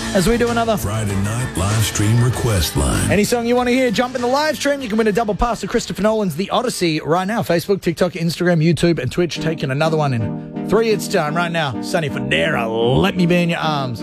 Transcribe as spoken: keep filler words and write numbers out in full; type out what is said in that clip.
as we do another Friday night live stream request line. Any song you want to hear, jump in the live stream. You can win a double pass to Christopher Nolan's The Odyssey right now. Facebook, TikTok, Instagram, YouTube, and Twitch. Taking another one in three hits time right now. Sonny Fodera, Let Me Be in Your Arms.